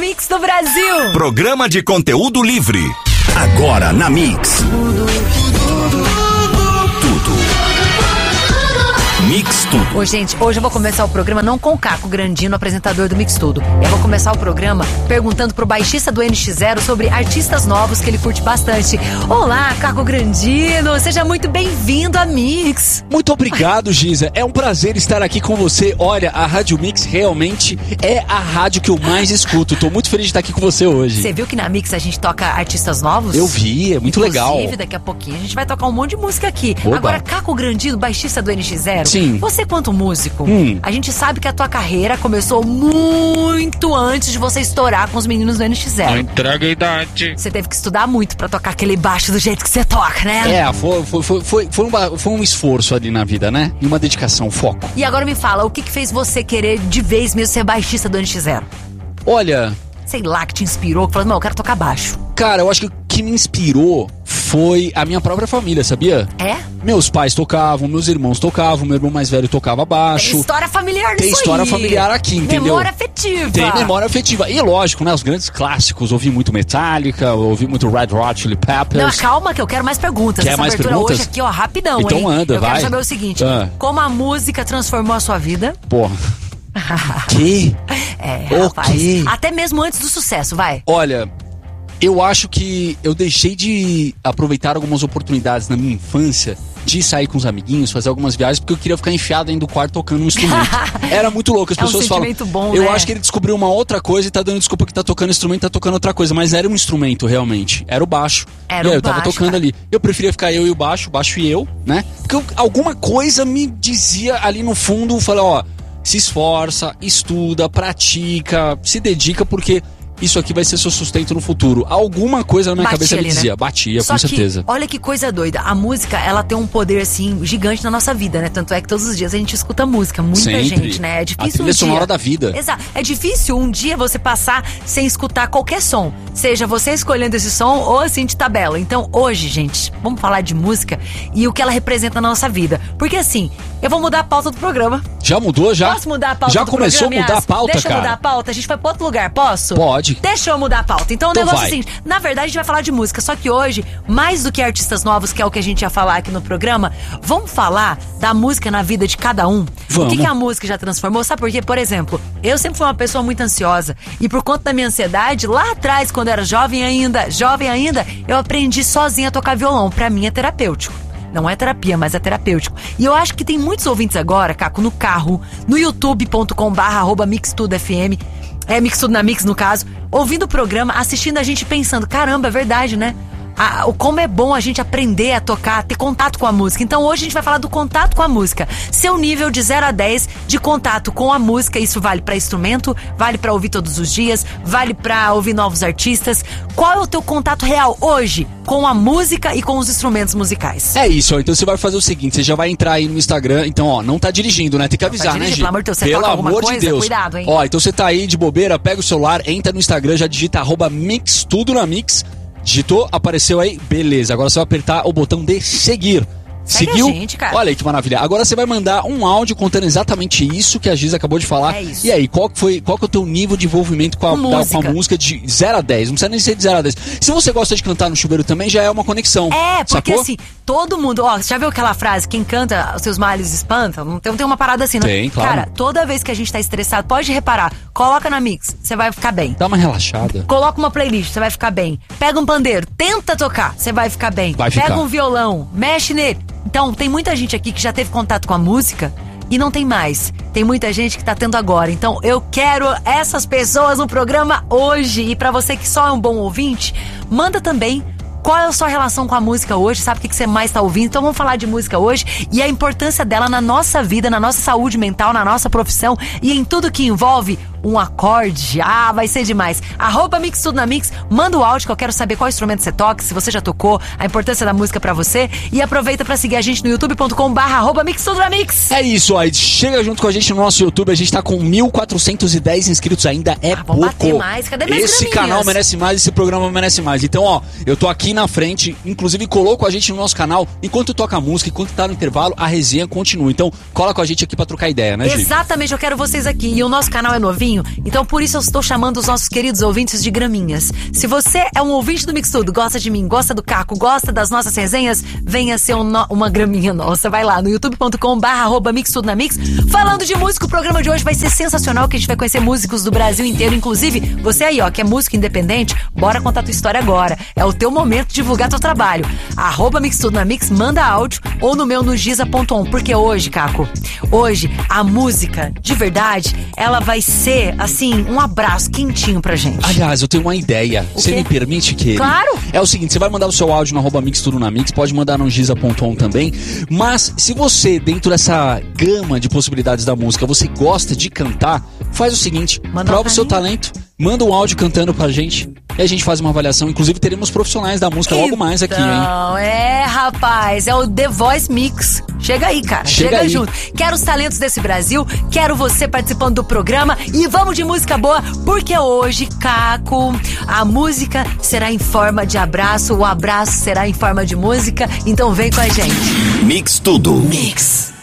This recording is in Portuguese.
Mix do Brasil. Programa de conteúdo livre. Agora na Mix. Mix Tudo. Ô, gente, hoje eu vou começar o programa não com o Caco Grandino, apresentador do Mix Tudo. Eu vou começar o programa perguntando pro baixista do NX0 sobre artistas novos que ele curte bastante. Olá, Caco Grandino, seja muito bem-vindo a Mix. Muito obrigado, Giza. É um prazer estar aqui com você. Olha, a Rádio Mix realmente é a rádio que eu mais escuto. Tô muito feliz de estar aqui com você hoje. Você viu que na Mix a gente toca artistas novos? Eu vi, é muito legal. Inclusive, daqui a pouquinho a gente vai tocar um monte de música aqui. Oba. Agora, Caco Grandino, baixista do NX0. Sim. Você, quanto músico, a gente sabe que a tua carreira começou muito antes de você estourar com os meninos do NX0. Não entrega a idade. Você teve que estudar muito pra tocar aquele baixo do jeito que você toca, né? É, foi um esforço ali na vida, né? E uma dedicação, foco. E agora me fala, o que fez você querer de vez mesmo ser baixista do NX0? Olha, Sei lá, que te inspirou, que falou, não, eu quero tocar baixo. cara, eu acho que o que me inspirou foi a minha própria família, sabia? É? Meus pais tocavam, meus irmãos tocavam, meu irmão mais velho tocava baixo. Tem história familiar nisso aí. Tem história familiar aqui, entendeu? Memória afetiva. Tem memória afetiva. E lógico, né? Os grandes clássicos. Ouvi muito Metallica, ouvi muito Red Hot Chili Peppers. Não, calma que eu quero mais perguntas. Quer Essa mais abertura perguntas? hoje aqui, ó, rapidão, Então hein? anda, eu vai. quero saber o seguinte, como a música transformou a sua vida? Porra. Que? É, O rapaz. quê? Até mesmo antes do sucesso, vai. Olha, eu acho que eu deixei de aproveitar algumas oportunidades na minha infância de sair com os amiguinhos, fazer algumas viagens, porque eu queria ficar enfiado dentro do quarto tocando um instrumento. Era muito louco, as pessoas falam. sentimento bom, eu né? acho que ele descobriu uma outra coisa e tá dando desculpa que tá tocando instrumento, tá tocando outra coisa, mas era um instrumento realmente, era o baixo. Era e aí o eu tava baixo, tocando cara. ali. Eu preferia ficar eu e o baixo e eu, né? Porque alguma coisa me dizia ali no fundo, falei, ó, se esforça, estuda, pratica, se dedica, porque isso aqui vai ser seu sustento no futuro. Alguma coisa na minha cabeça me dizia, batia, Só com certeza. Que, olha que coisa doida. A música, ela tem um poder, assim, gigante na nossa vida, né? Tanto é que todos os dias a gente escuta música. Muita Sempre. gente, né? É A difícil trilha sonora da vida. Exato. É difícil um dia você passar sem escutar qualquer som. Seja você escolhendo esse som ou assim de tabela. Então, hoje, gente, vamos falar de música e o que ela representa na nossa vida. Porque assim, eu vou mudar a pauta do programa. Já mudou, já? Posso mudar a pauta Já do começou programa, a mudar a Yas? pauta, Deixa eu cara? mudar a pauta. A gente vai pra outro lugar, posso? Pode. Deixa eu mudar a pauta. Então o Então negócio é o vai. seguinte, na verdade a gente vai falar de música, só que hoje, mais do que artistas novos, que é o que a gente ia falar aqui no programa, vamos falar da música na vida de cada um. Vamos. O que a música já transformou? Sabe por quê? Por exemplo, eu sempre fui uma pessoa muito ansiosa e por conta da minha ansiedade, lá atrás, quando eu era jovem ainda, eu aprendi sozinha a tocar violão. Pra mim é terapêutico. Não é terapia, mas é terapêutico. E eu acho que tem muitos ouvintes agora, Caco, no carro, no youtube.com/mixtudofm, Mix Tudo na Mix, no caso, ouvindo o programa, assistindo a gente pensando, caramba, é verdade, né? Como é bom a gente aprender a tocar, ter contato com a música. Então hoje a gente vai falar do contato com a música. Seu nível de 0 a 10 de contato com a música. Isso vale pra instrumento, vale pra ouvir todos os dias, vale pra ouvir novos artistas. Qual é o teu contato real hoje com a música e com os instrumentos musicais? É isso, ó. Então você vai fazer o seguinte, você já vai entrar aí no Instagram. Então, ó, não tá dirigindo, né? Tem que avisar, dirigir, né, Gi? pelo amor de Deus, você Pelo toca alguma amor de coisa? Deus. Cuidado, hein? Ó, então você tá aí de bobeira, pega o celular, entra no Instagram, já digita @Mix Tudo na Mix. Digitou, apareceu aí, beleza. Agora você vai apertar o botão de seguir. Segue Seguiu? a gente, cara. Olha aí que maravilha. Agora você vai mandar um áudio contando exatamente isso que a Giza acabou de falar. É isso. E aí, qual que é o teu nível de envolvimento com a música de 0 a 10? Não precisa nem ser de 0 a 10. Se você gosta de cantar no chuveiro também, já é uma conexão. É, porque sacou? assim, todo mundo, ó, você já viu aquela frase, quem canta os seus males espanta? Não tem uma parada assim, né? Tem, claro. Cara, toda vez que a gente tá estressado, pode reparar, coloca na Mix, você vai ficar bem. Dá uma relaxada. Coloca uma playlist, você vai ficar bem. Pega um pandeiro, tenta tocar, você vai ficar bem. Vai ficar. Pega um violão, mexe nele. Então, tem muita gente aqui que já teve contato com a música e não tem mais. Tem muita gente que tá tendo agora. Então, eu quero essas pessoas no programa hoje. E pra você que só é um bom ouvinte, manda também qual é a sua relação com a música hoje, sabe o que você mais tá ouvindo. Então vamos falar de música hoje e a importância dela na nossa vida, na nossa saúde mental, na nossa profissão e em tudo que envolve um acorde. Ah, vai ser demais. @Mix Tudo na Mix, manda o áudio que eu quero saber qual instrumento você toca, se você já tocou, a importância da música pra você. E aproveita pra seguir a gente no youtube.com/Mix Tudo na Mix. É isso, ó. Chega junto com a gente no nosso YouTube. A gente tá com 1.410 inscritos ainda. É vamos pouco. bater mais. Cadê minhas Esse graminhas? canal merece mais, esse programa merece mais. Então, ó, eu tô aqui na frente, inclusive colou com a gente no nosso canal. Enquanto toca a música, enquanto tá no intervalo, a resenha continua. Então, cola com a gente aqui pra trocar ideia, né, Gi? Exatamente, eu quero vocês aqui. E o nosso canal é novinho. caminho. Então por isso eu estou chamando os nossos queridos ouvintes de graminhas. Se você é um ouvinte do Mix Tudo, gosta de mim, gosta do Caco, gosta das nossas resenhas, venha ser uma graminha nossa. Vai lá no youtube.com/mixtudonamix. Falando de música, o programa de hoje vai ser sensacional, que a gente vai conhecer músicos do Brasil inteiro. Inclusive, você aí, ó, que é músico independente, bora contar tua história agora. É o teu momento de divulgar teu trabalho. @mixtudonamix, manda áudio ou no meu no giza.on. Porque hoje, Caco, hoje a música, de verdade, ela vai ser, assim, um abraço quentinho pra gente. Aliás, eu tenho uma ideia. Você me permite que... Claro! É o seguinte, você vai mandar o seu áudio no @mixtudonamix, pode mandar no giza.on também, mas se você, dentro dessa gama de possibilidades da música, você gosta de cantar, faz o seguinte, prova o seu talento, manda um áudio cantando pra gente e a gente faz uma avaliação. Inclusive teremos profissionais da música logo mais aqui, hein? Não, rapaz, é o The Voice Mix. Chega aí, cara. Chega aí. Junto. Quero os talentos desse Brasil, quero você participando do programa e vamos de música boa, porque hoje, Caco, a música será em forma de abraço, o abraço será em forma de música, então vem com a gente. Mix Tudo. Mix.